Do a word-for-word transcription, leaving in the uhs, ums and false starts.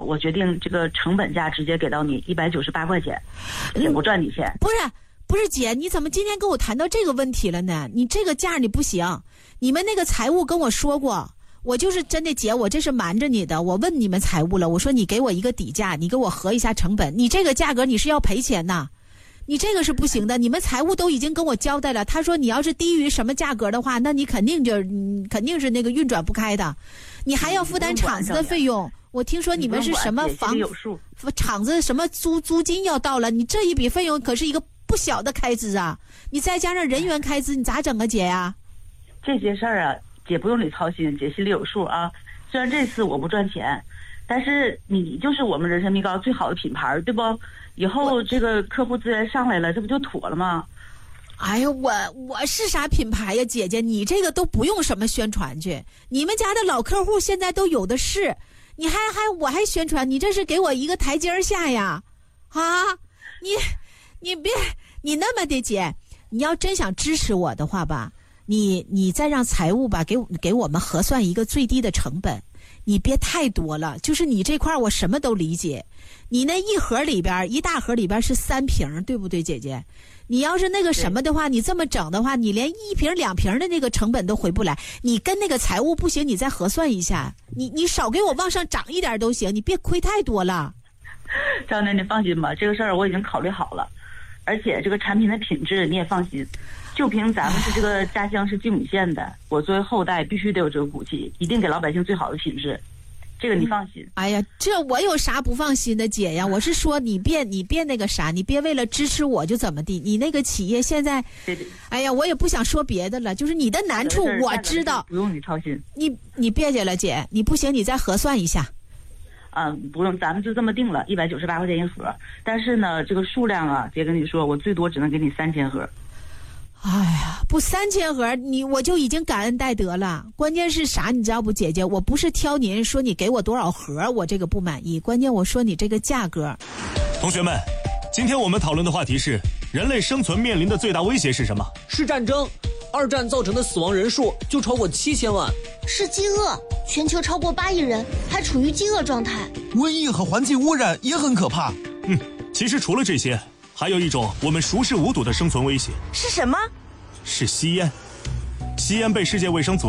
我决定这个成本价直接给到你一百九十八块钱，也不赚你钱。 不是不是姐，你怎么今天跟我谈到这个问题了呢？你这个价你不行，你们那个财务跟我说过，我就是真的姐，我这是瞒着你的。我问你们财务了，我说你给我一个底价，你给我核一下成本，你这个价格你是要赔钱呐。你这个是不行的，你们财务都已经跟我交代了，他说你要是低于什么价格的话，那你肯定就、嗯、肯定是那个运转不开的，你还要负担厂子的费用。我听说你们是什么房厂子什么租租金要到了，你这一笔费用可是一个不小的开支啊，你再加上人员开支，你咋整啊姐呀？ 这些事儿啊，姐不用你操心，姐心里有数啊。虽然这次我不赚钱，但是你就是我们人参蜜糕最好的品牌，对不？以后这个客户资源上来了，这不就妥了吗？ 哎呀，我我是啥品牌呀，姐姐，你这个都不用什么宣传去，你们家的老客户现在都有的是，你还还我还宣传，你这是给我一个台阶下呀？啊，你你别你那么的姐，你要真想支持我的话吧，你你再让财务吧给给我们核算一个最低的成本。你别太多了，就是你这块我什么都理解。你那一盒里边，一大盒里边是三瓶，对不对，姐姐？你要是那个什么的话，你这么整的话，你连一瓶两瓶的那个成本都回不来。你跟那个财务不行，你再核算一下，你你少给我往上涨一点都行，你别亏太多了。 张姐，你放心吧，这个事儿我已经考虑好了，而且这个产品的品质你也放心。就凭咱们是这个家乡是金母县的，我作为后代必须得有这个骨气，一定给老百姓最好的品质，这个你放心。 嗯、哎呀，这我有啥不放心的姐呀？我是说你别你别那个啥，你别为了支持我就怎么地。你那个企业现在， 对对， 哎呀，我也不想说别的了，就是你的难处我知道， 不用你操心。 你你别介了姐，你不行你再核算一下。 嗯，不用，咱们就这么定了，一百九十八块钱一盒。但是呢，这个数量啊，姐跟你说，我最多只能给你三千盒。 哎呀，不三千盒，你我就已经感恩戴德了。关键是啥，你知道不，姐姐？我不是挑您说你给我多少盒，我这个不满意。关键我说你这个价格。 同学们，今天我们讨论的话题是：人类生存面临的最大威胁是什么？ 是战争。二战造成的死亡人数就超过七千万。 是饥饿，全球超过八亿人还处于饥饿状态。 瘟疫和环境污染也很可怕。 嗯，其实除了这些，还有一种我们熟视无睹的生存威胁。 是什么？ 是吸烟。吸烟被世界卫生组织